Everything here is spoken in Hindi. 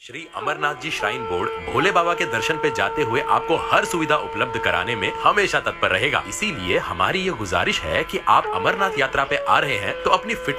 श्री अमरनाथ जी श्राइन बोर्ड भोले बाबा के दर्शन पे जाते हुए आपको हर सुविधा उपलब्ध कराने में हमेशा तत्पर रहेगा। इसीलिए हमारी ये गुजारिश है कि आप अमरनाथ यात्रा पे आ रहे हैं तो अपनी फिट